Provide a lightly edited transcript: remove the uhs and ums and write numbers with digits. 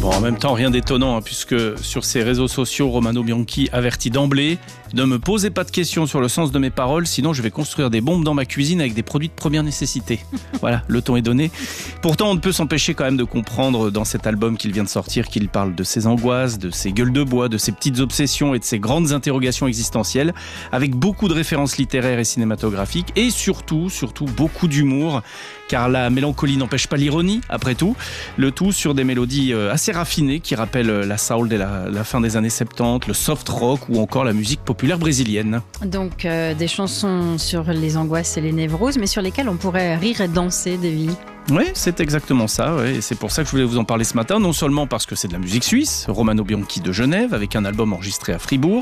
Bon, en même temps, rien d'étonnant, puisque sur ses réseaux sociaux, Romano Bianchi avertit d'emblée « Ne me posez pas de questions sur le sens de mes paroles, sinon je vais construire des bombes dans ma cuisine avec des produits de première nécessité. » Voilà, le ton est donné. Pourtant, on ne peut s'empêcher quand même de comprendre dans cet album qu'il vient de sortir qu'il parle de ses angoisses, de ses gueules de bois, de ses petites obsessions et de ses grandes interrogations existentielles, avec beaucoup de références littéraires et cinématographiques, et surtout beaucoup d'humour, car la mélancolie n'empêche pas l'ironie, après tout. Le tout sur des mélodies assez raffinées qui rappellent la soul de la fin des années 70, le soft rock ou encore la musique populaire brésilienne. Donc des chansons sur les angoisses et les névroses, mais sur lesquelles on pourrait rire et danser, Davy. Oui, c'est exactement ça, ouais. Et c'est pour ça que je voulais vous en parler ce matin, non seulement parce que c'est de la musique suisse, Romano Bianchi de Genève, avec un album enregistré à Fribourg,